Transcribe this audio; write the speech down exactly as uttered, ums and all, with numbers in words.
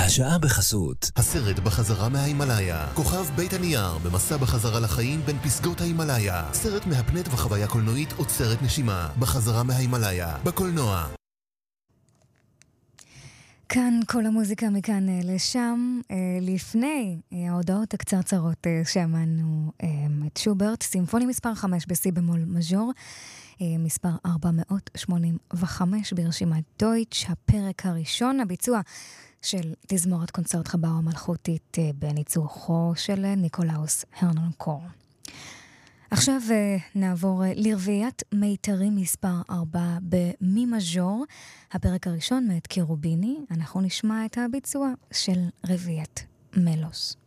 השעה בחסות. הסרט בחזרה מההימלאיה. כוכב בית הנייר במסע בחזרה לחיים בין פסגות ההימלאיה. סרט מהפנט וחוויה קולנועית עוצרת נשימה. בחזרה מההימלאיה. בקולנוע. כאן כל המוזיקה מכאן לשם. לפני ההודעות הקצרצרות שמענו את שוברט, סימפוני מספר חמש בסי במול מז'ור, מספר ארבע מאות שמונים וחמש ברשימת דויטש, הפרק הראשון, הביצוע של תזמורת קונצרט חב"או המלכותית בניצוחו של ניקולאוס הרנונקור. עכשיו נעבור לרביעיית מיתרים מספר ארבע במי מז'ור, הפרק הראשון מאת קירוביני. אנחנו נשמע את הביצוע של רביעיית מלוס.